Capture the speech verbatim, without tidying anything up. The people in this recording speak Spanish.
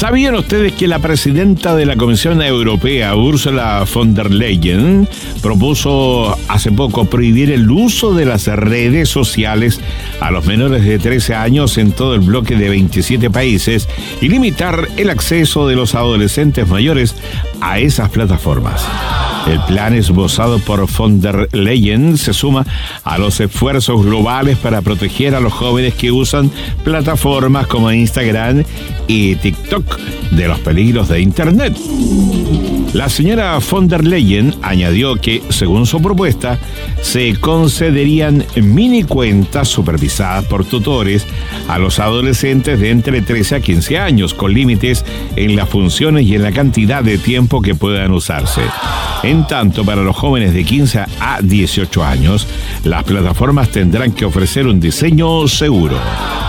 ¿Sabían ustedes que la presidenta de la Comisión Europea, Ursula von der Leyen, propuso hace poco prohibir el uso de las redes sociales a los menores de trece años en todo el bloque de veintisiete países y limitar el acceso de los adolescentes mayores a esas plataformas? El plan esbozado por von der Leyen se suma a los esfuerzos globales para proteger a los jóvenes que usan plataformas como Instagram y TikTok de los peligros de Internet. La señora von der Leyen añadió que, según su propuesta, se concederían mini cuentas supervisadas por tutores a los adolescentes de entre trece a quince años, con límites en las funciones y en la cantidad de tiempo que puedan usarse. En tanto, para los jóvenes de quince a dieciocho años, las plataformas tendrán que ofrecer un diseño seguro.